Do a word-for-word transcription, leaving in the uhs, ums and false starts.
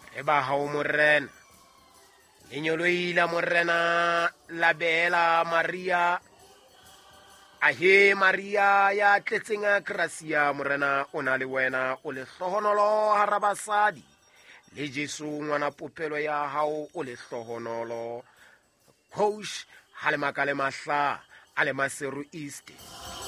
re ba hao morena le nyoloile morena la beela Maria ahe Maria ya tletseng a gracia morena o na le wena o le hlohonolo hara basadi le Jesu ngwana popelo ya hao o le hlohonolo. Khosh ha le makale mahla a le maseru east